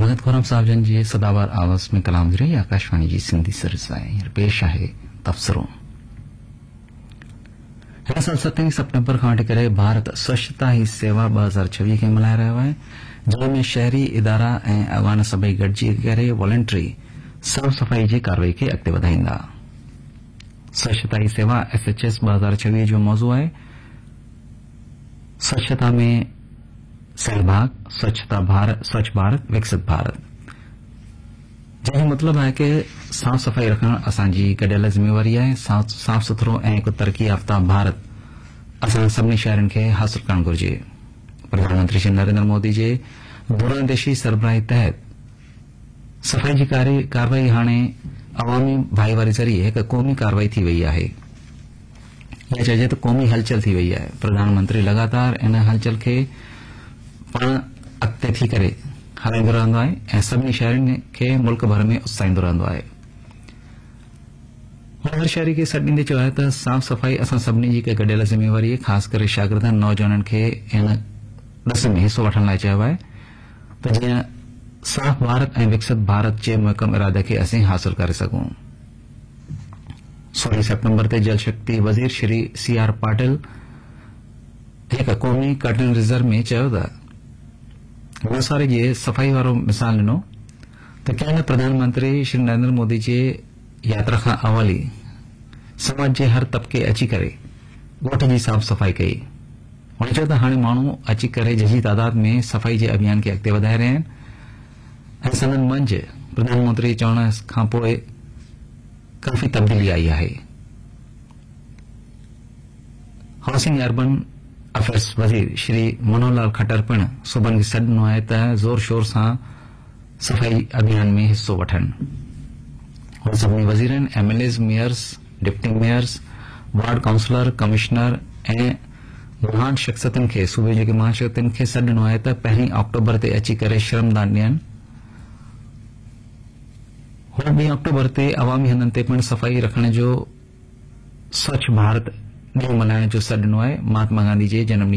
स्वागत खुरम साहब जी सदाबार आवाज में कलाम रही आकाशवाणी जी सिंधी सर्विस आहे पेश आहे तबसरो हिन साल 7 सितंबर खां वठी करे भारत स्वच्छता ही सेवा 2026 खे मल्हाए रहियो आहे जंहिंमें शहरी इदारा ऐं अवान सभई गॾिजी करे वॉलंटरी साफ़ सफ़ाई जी कार्रवाई खे अॻिते वधाईंदा। स्वच्छता ही सेवा SHS 2026 जो मौज़ू आहे स्वच्छता में सहभाग स्वच्छ भारत विकसित भारत, जंहिंजो मतलब है कि साफ़ सफ़ाई रखण असांजी गॾियल ज़िम्मेवारी आहे। साफ़ सुथरो ऐं हिकु तरक्की याफ़्ता भारत असां सभिनी शहरनि खे हासिल करणु घुर्जे। प्रधानमंत्री श्री नरेंद्र मोदी जे दूरंदेशी सरबराही तहत सफ़ाई जी कार्रवाई हाणे अवामी भाईवारी ज़रिए हिकु क़ौमी कार्रवाई थी वई आहे। इहा चइजे त क़ौमी हलचल थी वई आहे। प्रधानमंत्री लगातार इन हलचल खे पाण अॻिते थी करे हलाईंदो रहंदो आहे ऐं सभिनी शहरनि खे मुल्क भर में उत्साहींदो रहंदो आहे। हर शहरी खे सॾु ॾींदे चयो आहे त साफ़ सफ़ाई असां सभिनी जी हिकु गॾियल ज़िम्मेवारी आहे। ख़ासि करे शागिर्दनि नौजवाननि खे इन ॾस में हिसो वठण लाइ चयो आहे त जीअं साफ़ भारत ऐं विकसित भारत जे मुकम इरादे खे असीं हासिल करे सघूं। 16 सितंबर ते जल शक्ति वज़ीर श्री CR पाटिल हिकु क़ौमी कर्टन रिज़र्व में चयो त मसारे जे सफ़ाई वारो मिसाल ॾिनो त कंहिं प्रधानमंत्री श्री नरेंद्र मोदी जे यात्रा खां अवल ई समाज जे हर तबके अची करे ॻोठ जी साफ़ सफ़ाई कई। हुन चयो त हाणे माण्हू अची करे जजी तादाद में सफ़ाई जे अभियान खे अॻिते वधाए रहिया आहिनि ऐं संदन मंझि प्रधानमंत्री चवण खां पोइ काफ़ी तब्दीली आई आहे। हाउसिंग अर्बन अफेयर्स वज़ीर श्री मनोहर लाल खट्टर पिण सूबनि खे सॾु ॾिनो आहे त ज़ोर शोर सां सफ़ाई अभियान में हिस्सो वठनि। हुन सभिनी वज़ीरनि MLAs Myers deputy Myers ward councillor commissioner ऐं महान शख्सियतुनि खे सूबे जे महान शख्सियतुनि खे सॾु ॾिनो आहे त 1 अक्टूबर ते अची करे श्रमदान ॾियनि। हुन 2 अक्टूबर ते अवामी हंधनि ते पिण सफ़ाई रखण जो स्वच्छ भारत ॾींहुं मल्हाइण जो सॾु ॾिनो आहे। महात्मा गांधी जे जनम